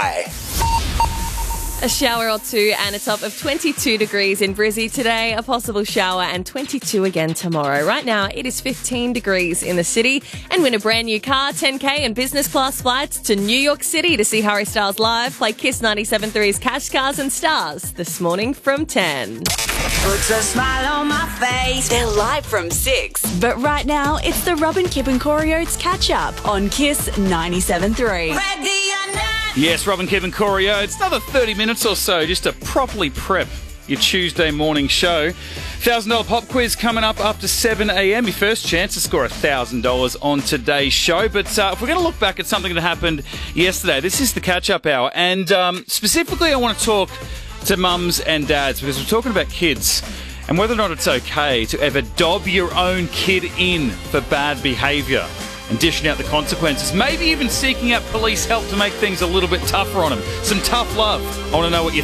Sky. A shower or two and a top of 22 degrees in Brizzy today, a possible shower and 22 again tomorrow. Right now, it is 15 degrees in the city. And win a brand new car, 10K and business class flights to New York City to see Harry Styles live. Play Kiss 97.3's Cash Cars and Stars this morning from 10. Puts a smile on my face. They're live from 6. But right now, it's the Robin, Kip and Corey Oates catch-up on Kiss 97.3. Ready or not. Yes, Robin, Kevin, Corey Oates. Another 30 minutes or so just to properly prep your Tuesday morning show. $1,000 pop quiz coming up after 7 a.m. Your first chance to score $1,000 on today's show. But if we're going to look back at something that happened yesterday, this is the catch-up hour. And specifically, I want to talk to mums and dads because we're talking about kids and whether or not it's okay to ever dob your own kid in for bad behaviour and dishing out the consequences. Maybe even seeking out police help to make things a little bit tougher on them. Some tough love. I want to know what you